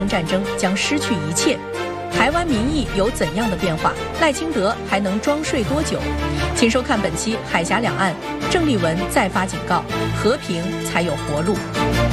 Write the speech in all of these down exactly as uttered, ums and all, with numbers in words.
战争将失去一切。台湾民意有怎样的变化？赖清德还能装睡多久？请收看本期《海峡两岸》，郑丽文再发警告：和平才有活路。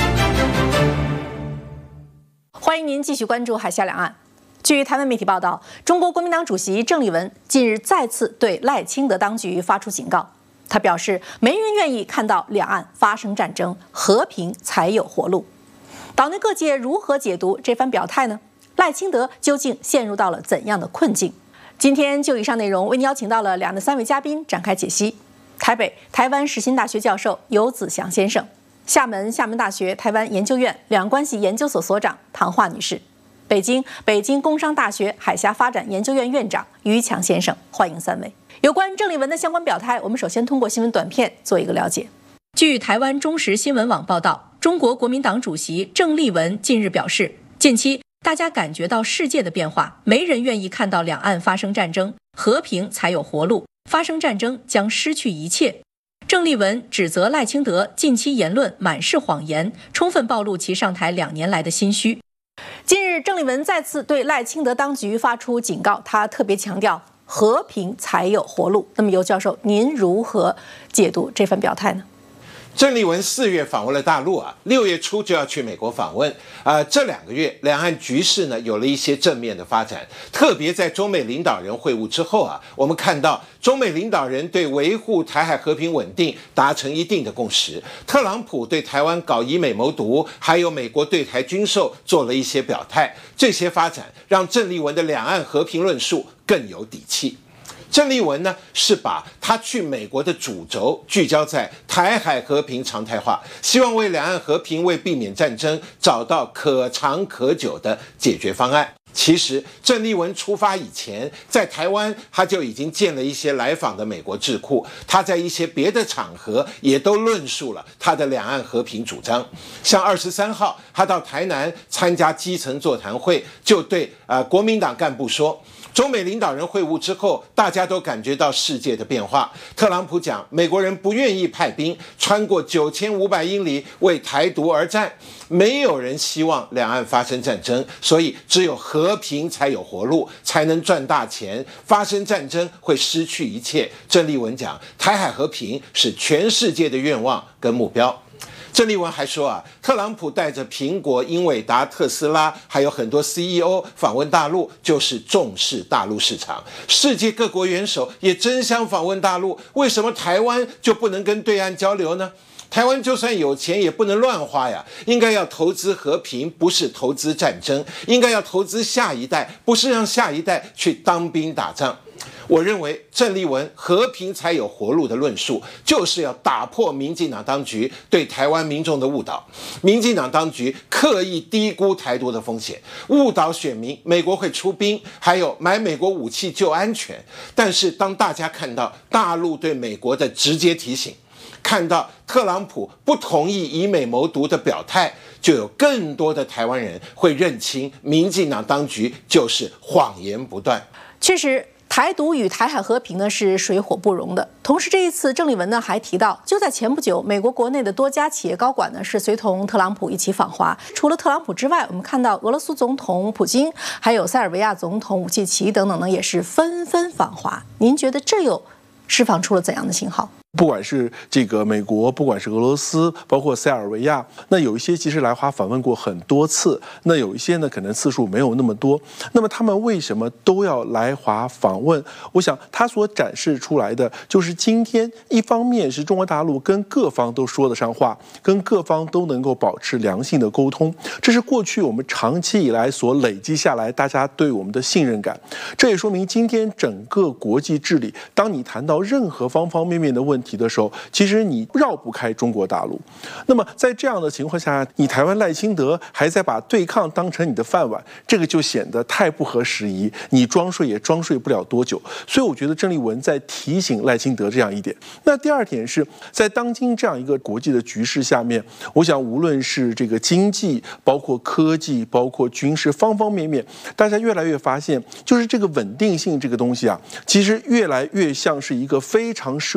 欢迎您继续关注《海峡两岸》。据台湾媒体报道，中国国民党主席郑丽文近日再次对赖清德当局发出警告。他表示，没人愿意看到两岸发生战争，和平才有活路。岛内各界如何解读这番表态呢？赖清德究竟陷入到了怎样的困境？今天就以上内容为您邀请到了两岸的三位嘉宾展开解析。台北台湾世新大学教授游子祥先生，厦门厦门大学台湾研究院两岸关系研究所所长唐华女士，北京北京工商大学海峡发展研究院院长于强先生，欢迎三位。有关郑丽文的相关表态，我们首先通过新闻短片做一个了解。据台湾中时新闻网报道，中国国民党主席郑丽文近日表示，近期大家感觉到世界的变化，没人愿意看到两岸发生战争，和平才有活路，发生战争将失去一切。郑丽文指责赖清德近期言论满是谎言，充分暴露其上台两年来的心虚。近日，郑丽文再次对赖清德当局发出警告，他特别强调和平才有活路。那么游教授，您如何解读这番表态呢？ 郑丽文四月访问了大陆啊，六月初就要去美国访问啊、呃。这两个月，两岸局势呢有了一些正面的发展，特别在中美领导人会晤之后啊，我们看到中美领导人对维护台海和平稳定达成一定的共识。特朗普对台湾搞以美谋独，还有美国对台军售做了一些表态，这些发展让郑丽文的两岸和平论述更有底气。郑丽文呢，是把他去美国的主轴聚焦在台海和平常态化，希望为两岸和平、为避免战争找到可长可久的解决方案。其实，郑丽文出发以前，在台湾他就已经见了一些来访的美国智库，他在一些别的场合也都论述了他的两岸和平主张。像二十三号，他到台南参加基层座谈会，就对呃国民党干部说，中美领导人会晤之后，大家都感觉到世界的变化。特朗普讲，美国人不愿意派兵穿过九千五百英里为台独而战，没有人希望两岸发生战争，所以只有和平才有活路，才能赚大钱。发生战争会失去一切。郑丽文讲，台海和平是全世界的愿望跟目标。郑丽文还说啊，特朗普带着苹果、英伟达、特斯拉，还有很多 C E O 访问大陆，就是重视大陆市场。世界各国元首也争相访问大陆，为什么台湾就不能跟对岸交流呢？台湾就算有钱也不能乱花呀，应该要投资和平，不是投资战争；应该要投资下一代，不是让下一代去当兵打仗。我认为郑丽文和平才有活路的论述，就是要打破民进党当局对台湾民众的误导。民进党当局刻意低估台独的风险，误导选民美国会出兵，还有买美国武器救安全。但是当大家看到大陆对美国的直接提醒，看到特朗普不同意以美谋独的表态，就有更多的台湾人会认清民进党当局就是谎言不断。 确实，台独与台海和平呢是水火不容的。同时，这一次郑丽文呢还提到，就在前不久，美国国内的多家企业高管呢是随同特朗普一起访华。除了特朗普之外，我们看到俄罗斯总统普京，还有塞尔维亚总统武契奇等等呢，也是纷纷访华。您觉得这又释放出了怎样的信号？ 不管是这个美国，不管是俄罗斯，包括塞尔维亚，那有一些其实来华访问过很多次，那有一些呢可能次数没有那么多。那么他们为什么都要来华访问？我想他所展示出来的就是今天一方面是中国大陆跟各方都说得上话，跟各方都能够保持良性的沟通，这是过去我们长期以来所累积下来大家对我们的信任感。这也说明今天整个国际治理，当你谈到任何方方面面的问题的时候，其实你绕不开中国大陆。那么在这样的情况下，你台湾赖清德还在把对抗当成你的饭碗，这个就显得太不合时宜，你装睡也装睡不了多久。所以我觉得郑丽文在提醒赖清德这样一点。那第二点是在当今这样一个国际的局势下面，我想无论是这个经济，包括科技，包括军事方方面面，大家越来越发现，就是这个稳定性这个东西啊，其实越来越像是一个非常奢侈的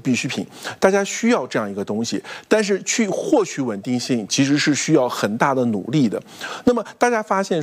必需品，大家需要这样一个东西，但是去获取稳定性其实是需要很大的努力的。那么大家发现